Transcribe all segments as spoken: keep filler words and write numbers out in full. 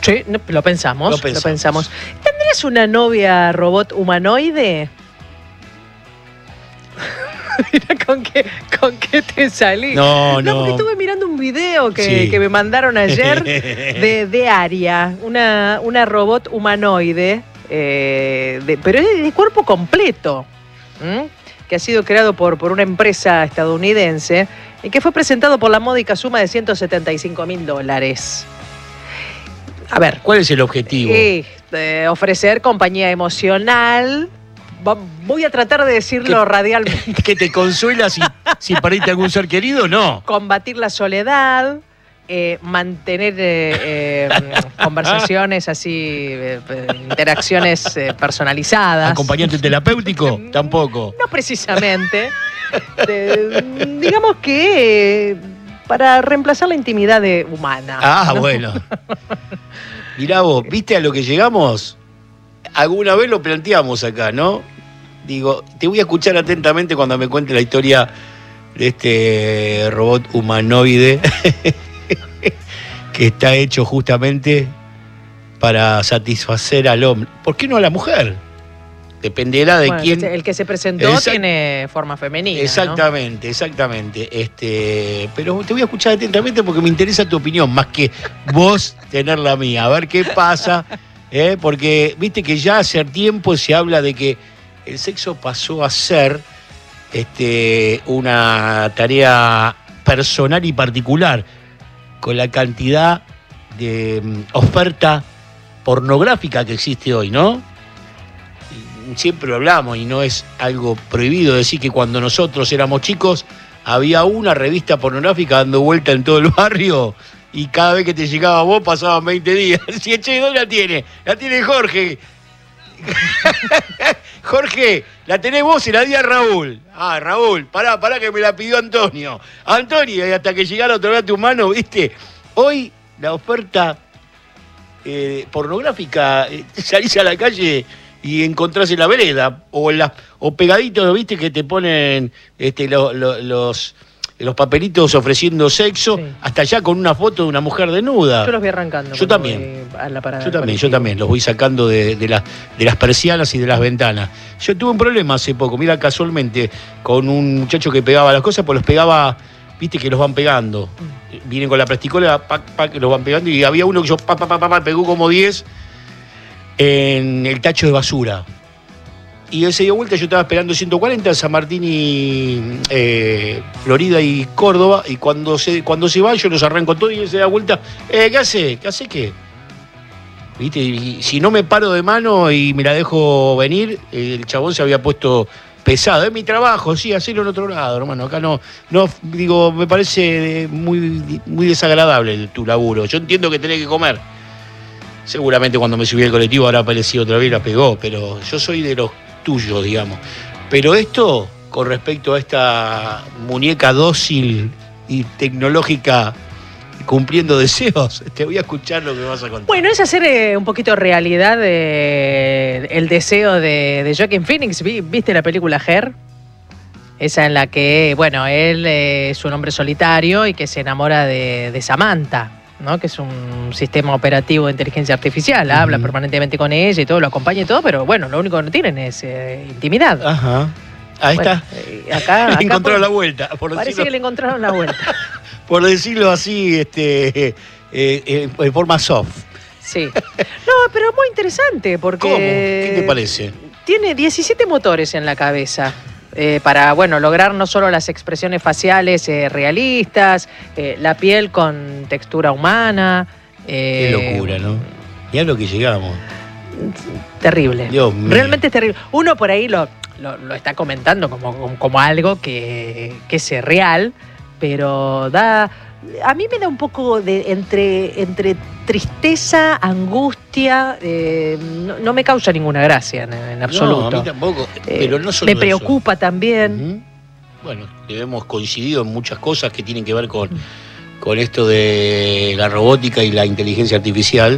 Sí, no, lo pensamos, Lo pensamos. lo pensamos. ¿Tendrías una novia robot humanoide? Mira con qué, con qué te salí. No, no. No, porque estuve mirando un video que, Sí. que me mandaron ayer de, de Aria, una, una robot humanoide, eh, de, pero es de cuerpo completo, ¿m? Que ha sido creado por, por una empresa estadounidense y que fue presentado por la módica suma de ciento setenta y cinco mil dólares. A ver. ¿Cuál es el objetivo? Sí, eh, ofrecer compañía emocional. Va, voy a tratar de decirlo ¿Qué? radialmente. ¿Que te consuela si, si perdiste algún ser querido? No. Combatir la soledad, eh, mantener eh, eh, conversaciones así, eh, interacciones eh, personalizadas. ¿Acompañante terapéutico? Tampoco. No precisamente. De, digamos que eh, para reemplazar la intimidad de humana. Ah, ¿no? bueno. Mirá vos, ¿viste a lo que llegamos? Alguna vez lo planteamos acá, ¿no? Digo, te voy a escuchar atentamente cuando me cuente la historia de este robot humanoide que está hecho justamente para satisfacer al hombre. ¿Por qué no a la mujer? Dependerá de Bueno, quién. El que se presentó Exact- tiene forma femenina. Exactamente, ¿no? exactamente. Este, pero te voy a escuchar atentamente porque me interesa tu opinión, más que vos tener la mía. A ver qué pasa, ¿eh? Porque viste que ya hace tiempo se habla de que el sexo pasó a ser este, una tarea personal y particular, con la cantidad de um, oferta pornográfica que existe hoy, ¿no? Siempre lo hablamos y no es algo prohibido decir que cuando nosotros éramos chicos había una revista pornográfica dando vuelta en todo el barrio y cada vez que te llegaba a vos pasaban veinte días. Si che, ¿dónde la tiene? La tiene Jorge. Jorge, la tenés vos y la di a Raúl. Ah, Raúl, pará, pará que me la pidió Antonio. Antonio, y hasta que llegara otro gato humano, ¿viste? Hoy la oferta eh, pornográfica, eh, salís a la calle y encontrás en la vereda, o, en la, o pegaditos, ¿viste? Que te ponen este, lo, lo, los, los papelitos ofreciendo sexo, Sí. hasta allá con una foto de una mujer desnuda. Yo los voy arrancando. Yo cuando también. voy a la parada Yo también, yo colectiva. también, los voy sacando de, de, la- de las persianas y de las ventanas. Yo tuve un problema hace poco, mira, casualmente, con un muchacho que pegaba las cosas, pues los pegaba, viste que los van pegando. Vienen con la plasticola, pac, pac, los van pegando, y había uno que yo, pa, pa, pa, pa, pa, pegó como diez en el tacho de basura. Y él se dio vuelta, yo estaba esperando ciento cuarenta, San Martín y eh, Florida y Córdoba, y cuando se, cuando se va yo los arranco todo y él se da vuelta, eh, ¿qué hace? ¿Qué hace qué? ¿Viste? Y si no me paro de mano y me la dejo venir, el chabón se había puesto pesado. Es mi trabajo, sí, hacerlo en otro lado, hermano. Acá no, no, digo, me parece muy, muy desagradable el- tu laburo. Yo entiendo que tenés que comer. Seguramente cuando me subí al colectivo habrá aparecido otra vez y la pegó, pero yo soy de los tuyos, digamos. Pero esto, con respecto a esta muñeca dócil y tecnológica cumpliendo deseos, te voy a escuchar lo que vas a contar. Bueno, es hacer eh, un poquito realidad eh, el deseo de, de Joaquin Phoenix. ¿Vi- ¿Viste la película Her? Esa en la que, bueno, él eh, es un hombre solitario y que se enamora de, de Samantha, ¿no? Que es un sistema operativo de inteligencia artificial. Ujú. Habla permanentemente con ella y todo, lo acompaña y todo, pero bueno, lo único que no tienen es eh, intimidad. Ajá. Ahí Bueno, está. eh, acá, acá Encontraron por- la vuelta, por parece decirlo, que le encontraron la vuelta. por decirlo así, este, eh, eh, en forma soft. Sí. No, pero muy interesante porque... ¿Cómo? ¿Qué te parece? Tiene diecisiete motores en la cabeza. eh, para, bueno, lograr no solo las expresiones faciales eh, realistas, eh, la piel con textura humana. Qué eh, locura, ¿no? Y a lo que llegamos. Terrible. Dios mío. Realmente es terrible. Uno por ahí lo, lo, lo está comentando como, como, como algo que, que es real, pero da... A mí me da un poco de entre, entre tristeza, angustia, eh, no, no me causa ninguna gracia en, en absoluto. No, a mí tampoco, Eh, pero no solo me eso. preocupa también. Ujú. Bueno, hemos coincidido en muchas cosas que tienen que ver con, con esto de la robótica y la inteligencia artificial.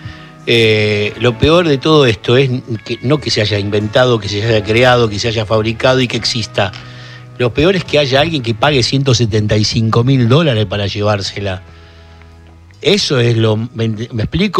Eh, lo peor de todo esto es que no que se haya inventado, que se haya creado, que se haya fabricado y que exista. Lo peor es que haya alguien que pague ciento setenta y cinco mil dólares para llevársela. Eso es lo... ¿Me, me explico?